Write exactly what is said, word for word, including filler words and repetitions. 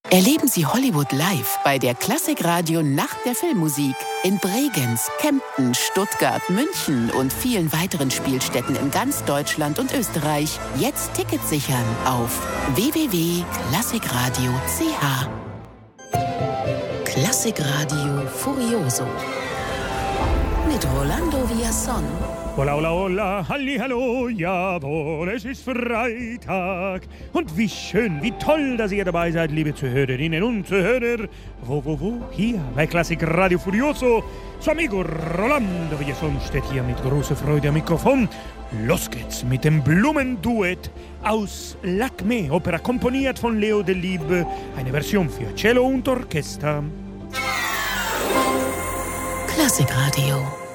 Erleben Sie Hollywood live bei der Klassikradio Nacht der Filmmusik in Bregenz, Kempten, Stuttgart, München und vielen weiteren Spielstätten in ganz Deutschland und Österreich. Jetzt Tickets sichern auf w w w punkt klassikradio punkt c h. Klassikradio Furioso mit Rolando Villazón. Hola, hola, hola, hallihallo, jawohl, es ist Freitag. Und wie schön, wie toll, dass ihr dabei seid, liebe Zuhörerinnen und Zuhörer. Wo, wo, wo? Hier bei Klassikradio Furioso. Su amigo Rolando Villazón steht hier mit großer Freude am Mikrofon. Los geht's mit dem Blumenduett aus Lakmé, Opera komponiert von Leo Delibes, eine Version für Cello und Orchester. Klassikradio.